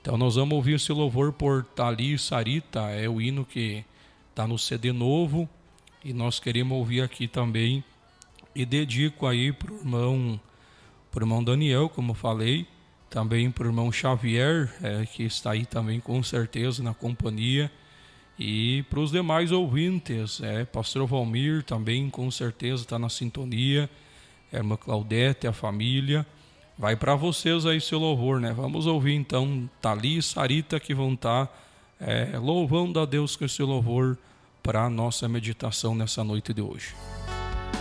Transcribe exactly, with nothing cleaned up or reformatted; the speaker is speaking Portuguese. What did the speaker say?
Então nós vamos ouvir esse louvor por Tali e Sarita, é o hino que está no C D novo, e nós queremos ouvir aqui também, e dedico aí para o irmão, pro irmão Daniel, como eu falei, também para o irmão Xavier, é, que está aí também com certeza na companhia, e para os demais ouvintes, é, pastor Valmir também com certeza está na sintonia, a irmã Claudete, a família. Vai para vocês aí seu louvor, né? Vamos ouvir então Tali e Sarita, que vão estar é, louvando a Deus com esse louvor para a nossa meditação nessa noite de hoje.